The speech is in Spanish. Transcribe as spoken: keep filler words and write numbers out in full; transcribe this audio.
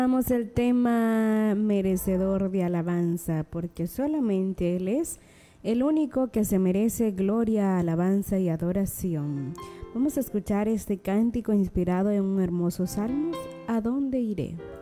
Vamos el tema merecedor de alabanza, porque solamente Él es el único que se merece gloria, alabanza y adoración. Vamos a escuchar este cántico inspirado en un hermoso salmo. ¿A dónde iré?